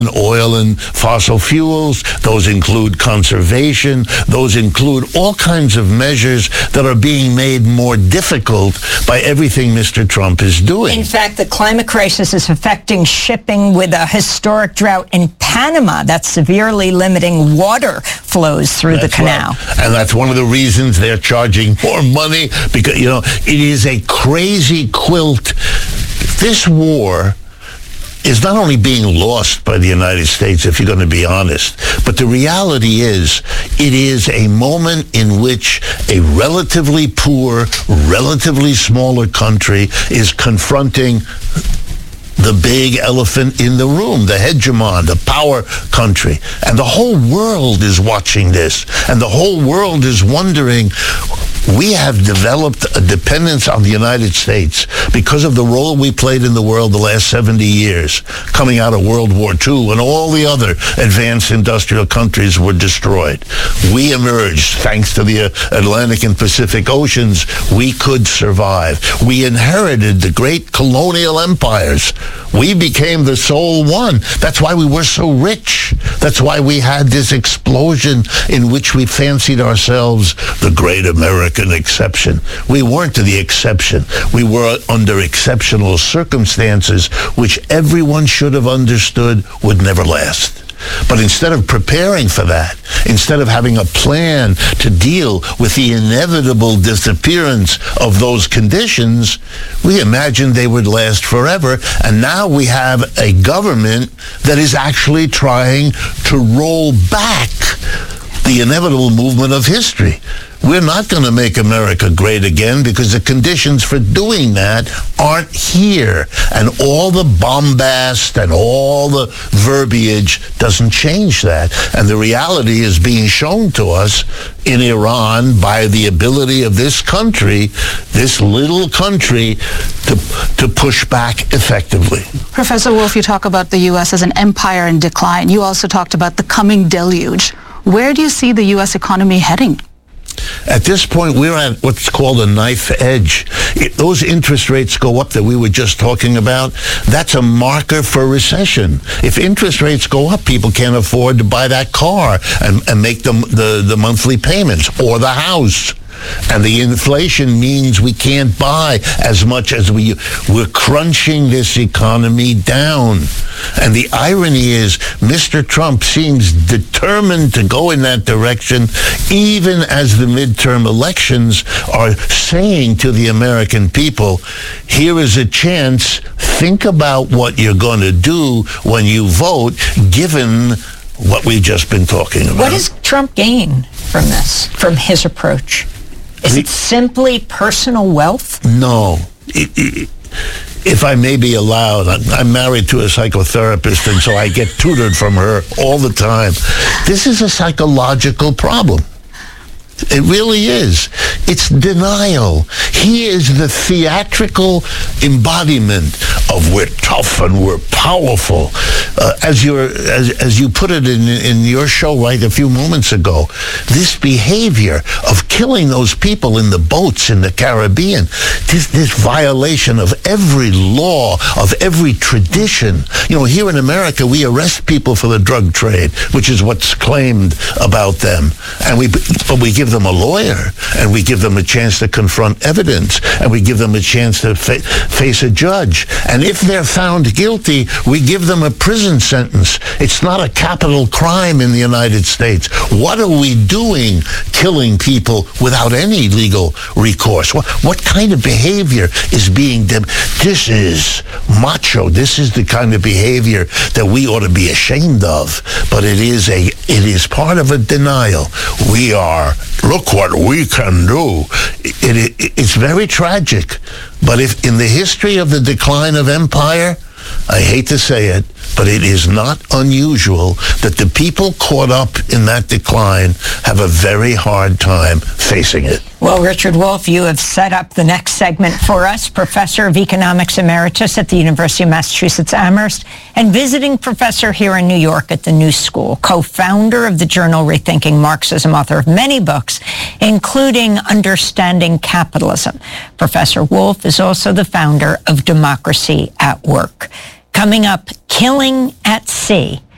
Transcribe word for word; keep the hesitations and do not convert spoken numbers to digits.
oil and fossil fuels. Those include conservation. Those include all kinds of measures that are being made more difficult by everything Mister Trump is doing. In fact, the climate crisis is affecting shipping with a historic drought in Panama that's severely limiting water flows through That's the canal. Right. And that's one of the reasons they're charging more money, because, you know, it is a crazy quilt. This war is not only being lost by the United States, if you're going to be honest, but the reality is it is a moment in which a relatively poor, relatively smaller country is confronting the big elephant in the room, the hegemon, the power country. And the whole world is watching this. And the whole world is wondering, we have developed a dependence on the United States because of the role we played in the world the last seventy years, coming out of World War Two when all the other advanced industrial countries were destroyed. We emerged thanks to the Atlantic and Pacific Oceans. We could survive. We inherited the great colonial empires. We became the sole one. That's why we were so rich. That's why we had this explosion in which we fancied ourselves the great American exception. We weren't the exception. We were under exceptional circumstances which everyone should have understood would never last. But instead of preparing for that, instead of having a plan to deal with the inevitable disappearance of those conditions, we imagined they would last forever. And now we have a government that is actually trying to roll back the inevitable movement of history. We're not going to make America great again because the conditions for doing that aren't here. And all the bombast and all the verbiage doesn't change that. And the reality is being shown to us in Iran by the ability of this country, this little country, to, to push back effectively. Professor Wolff, you talk about the U S as an empire in decline. You also talked about the coming deluge. Where do you see the U S economy heading? At this point, we're at what's called a knife edge. If those interest rates go up that we were just talking about, that's a marker for recession. If interest rates go up, people can't afford to buy that car and, and make them the, the monthly payments or the house. And the inflation means we can't buy as much as we, we're crunching this economy down. And the irony is Mister Trump seems determined to go in that direction, even as the midterm elections are saying to the American people, here is a chance, think about what you're going to do when you vote, given what we've just been talking about. What does Trump gain from this, from his approach? Is it simply personal wealth? No. It, it, if I may be allowed, I'm, I'm married to a psychotherapist, and so I get tutored from her all the time. This is a psychological problem. It really is. It's denial. He is the theatrical embodiment of we're tough and we're powerful. Uh, as, you're, as, as you put it in, in your show right a few moments ago, this behavior of killing those people in the boats in the Caribbean, this, this violation of every law, of every tradition. You know, here in America, we arrest people for the drug trade, which is what's claimed about them. And we, but we give them a lawyer, and we give them a chance to confront evidence, and we give them a chance to fa- face a judge. And if they're found guilty, we give them a prison sentence. It's not a capital crime in the United States. What are we doing killing people without any legal recourse? What, what kind of behavior is being... De- this is macho. This is the kind of behavior that we ought to be ashamed of. But it is a it is part of a denial. We are... Look what we can do. It, it, it's very tragic. But if in the history of the decline of empire, I hate to say it, but it is not unusual that the people caught up in that decline have a very hard time facing it. Well, Richard Wolff, you have set up the next segment for us, Professor of Economics Emeritus at the University of Massachusetts Amherst and visiting professor here in New York at the New School, co-founder of the journal Rethinking Marxism, author of many books, including Understanding Capitalism. Professor Wolff is also the founder of Democracy at Work. Coming up, Killing at Sea,